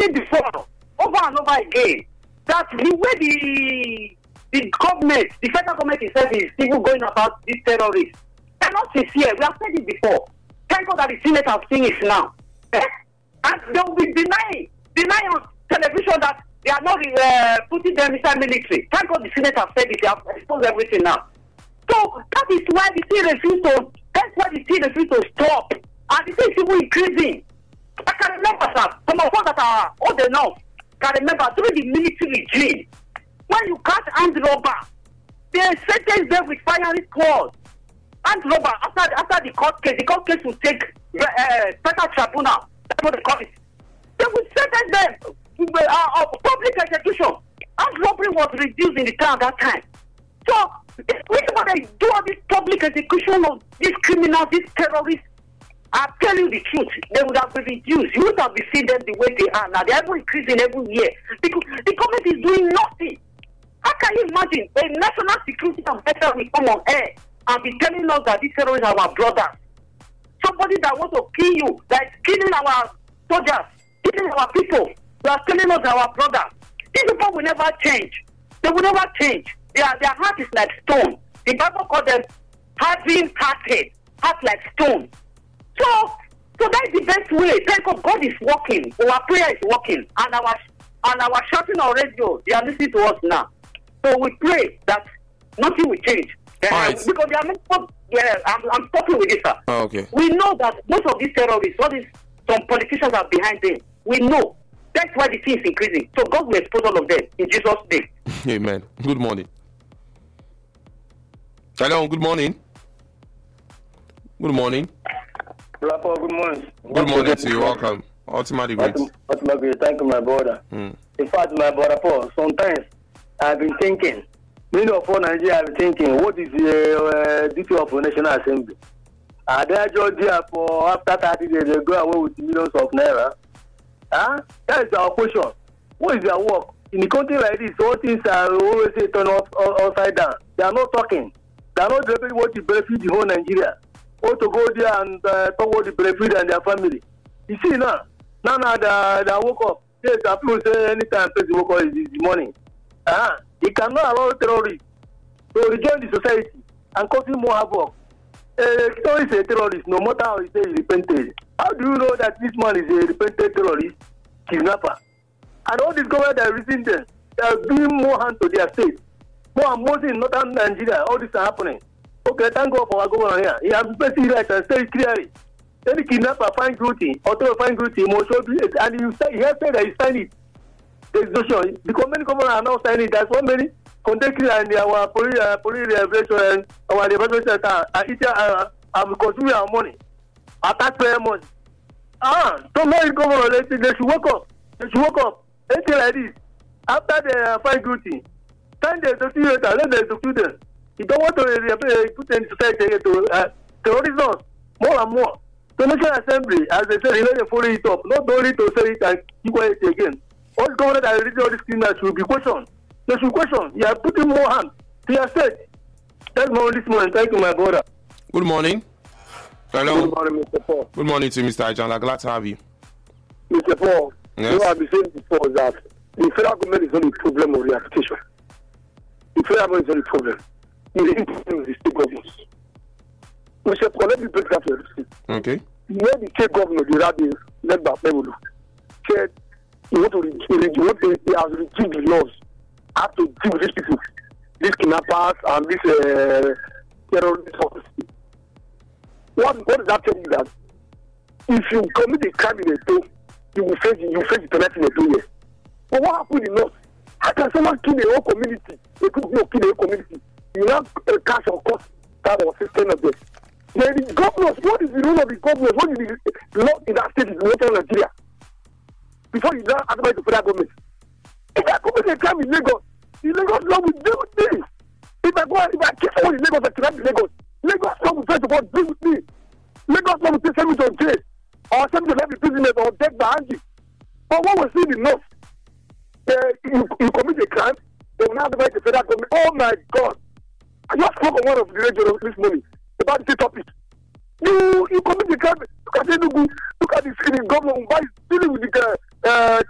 it before, over and over again, that the way the government, the federal government itself is even going about these terrorists, they're not sincere. We have said it before. Thank God that the Senate has seen it now. And they will be denying on television that they are not putting them inside military. Thank God the Senate has said it. They have exposed everything now. So that is why the thing refused to. That's why the thing refused to stop. And the thing is even increasing. I can remember that some of us that are old enough can remember during the military regime, when you catch armed robber, they sentence them with firing squad. Armed robber after the court case will take special tribunal. That's what they call it. They will sentence them of public execution. Armed robbery was reduced in the town at that time. So, when they do all this public execution of these criminals, these terrorists, I tell you the truth, they would have been reduced. You would have seen them the way they are now. They're ever increasing every year. Because the government is doing nothing. How can you imagine a national security advisor will come on air and be telling us that these terrorists are our brothers? Somebody that wants to kill you, that is killing our soldiers, killing our people, they are telling us our brothers. These people will never change. They will never change. Their heart is like stone. The Bible calls them hardened-hearted, heart like stone. So that's the best way. Thank God, God is working. Our prayer is working, and our shouting on radio, they are listening to us now. So we pray that nothing will change. Right. Because they are not. Yeah, I'm talking with this, sir. Oh, okay. We know that most of these terrorists, some politicians are behind them. We know. That's why the thing is increasing. So God will expose all of them in Jesus' name. Amen. Good morning. Hello, good morning. Good morning. Good morning. Good morning to you. Welcome. Ultimately great. Thank you, my brother. In fact, my brother Paul, sometimes I've been thinking, many of all Nigeria have been thinking, what is the duty of a National Assembly? Are they just there for after 30 days they go away with millions of naira? That is our question. What is their work? In a country like this, all things are always turned upside down. They are not talking. They are not doing what will benefit the whole Nigeria. Or to go there and talk about the benefit and their family. You see now they woke up. Yes, people say anytime person woke up is the morning. He cannot allow terrorists to rejoin the society and causing more havoc. Terrorist is a terrorist, no matter how he says he repented. How do you know that this man is a repented terrorist, kidnapper? And all these government that are raising them, they are doing more harm to their state. More and more in northern Nigeria, all this are happening. Okay, thank God for our governor here. He has basically right and said it clearly. Any kidnapper find guilty, or to find guilty, must show it, and he has said that he signed it. There's no sure. Because many governors are now signing it. There's so many contacting and our police revelation and our development center are consuming our money, our taxpayer money. So many governors, they should wake up. They should wake up. Anything like this, after they find guilty, sign the execution, let them execute them. You don't want to put them in society to terrorism more and more. The National Assembly, as they said, they follow it up, not only to say it and keep quiet again. All governors that are reading all these criminals should be questioned. They should question. You are putting more harm to your state. That's my this morning. Thank you, my brother. Good morning. Hello. Good morning, Mr. Paul. Good morning to Mr. Ajala. Glad to have you. Mr. Paul, yes. You know, I've been saying before that the federal government is not the problem of rehabilitation. The federal government is not the problem. The problem is the state governments. Mr. Paul, let me break that for you. Okay. When the state governor, the rabbi, led by Pemulu, said he has reduced the laws, how to deal with these people, these kidnappers and these terrorists. What does that tell you? That if you commit a crime in a day, you will face the penalty in a 2 years. But what happened in North? How can someone kill a whole community? They could not kill a whole community. You have a cash or cost that was 16 of them. The governors, what is the rule of the governors? What is the law in that state in Northern Nigeria? Before you now advise the federal government. If I commit a crime in Lagos, the Lagos law will deal with me. If I kill someone in Lagos, I kidnap in Lagos. Lagos law will first of all deal with me. Lagos law will send me to jail or send me to life imprisonment or death by hanging. But what we see in the North, you commit a crime, they will now advise the federal government. Oh my God! I just spoke on one of the radio this morning about the topic. You commit the crime. Look at the government who is dealing with the